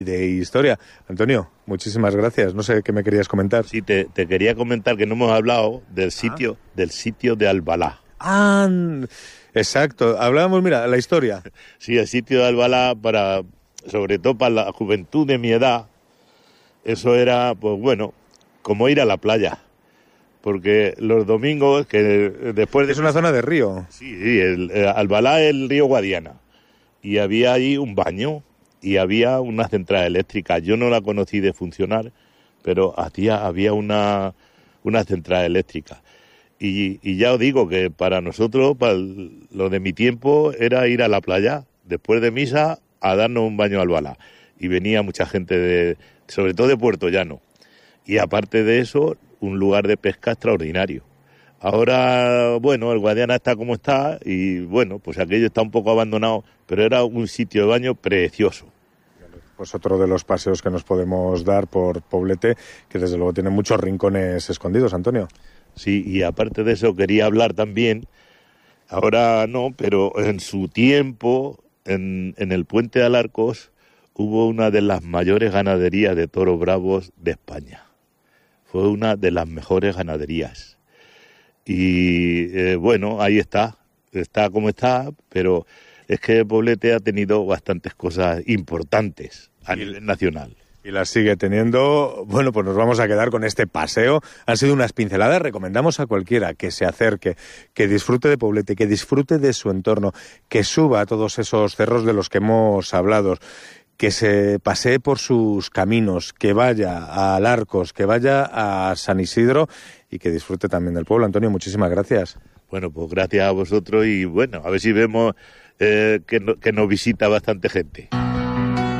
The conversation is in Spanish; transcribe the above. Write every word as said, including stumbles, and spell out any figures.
de historia. Antonio, muchísimas gracias. No sé qué me querías comentar. Sí, te, te quería comentar que no hemos hablado del sitio, ah. del sitio de Albalá. Ah, exacto. Hablábamos, mira, la historia. Sí, el sitio de Albalá, para, sobre todo para la juventud de mi edad, eso era, pues bueno, como ir a la playa. Porque los domingos, que después de... Es una zona de río. Sí, el, el Albalá es el río Guadiana. Y había ahí un baño y había una central eléctrica. Yo no la conocí de funcionar, pero hacía, había una, una central eléctrica. Y, y ya os digo que para nosotros, para el, lo de mi tiempo, era ir a la playa, después de misa, a darnos un baño al Albalá. Y venía mucha gente, de, sobre todo de Puerto Llano. Y aparte de eso, un lugar de pesca extraordinario. Ahora, bueno, el Guadiana está como está y, bueno, pues aquello está un poco abandonado, pero era un sitio de baño precioso. Pues otro de los paseos que nos podemos dar por Poblete, que desde luego tiene muchos rincones escondidos, Antonio. Sí, y aparte de eso quería hablar también, ahora no, pero en su tiempo, en, en el Puente de Alarcos, hubo una de las mayores ganaderías de toros bravos de España. Fue una de las mejores ganaderías. Y eh, bueno, ahí está, está como está, pero es que Poblete ha tenido bastantes cosas importantes a nivel nacional. Y las sigue teniendo. Bueno, pues nos vamos a quedar con este paseo. Han sido unas pinceladas, recomendamos a cualquiera que se acerque, que disfrute de Poblete, que disfrute de su entorno, que suba a todos esos cerros de los que hemos hablado, que se pasee por sus caminos, que vaya a Alarcos, que vaya a San Isidro y que disfrute también del pueblo. Antonio, muchísimas gracias. Bueno, pues gracias a vosotros y bueno, a ver si vemos eh, que, no, que nos visita bastante gente.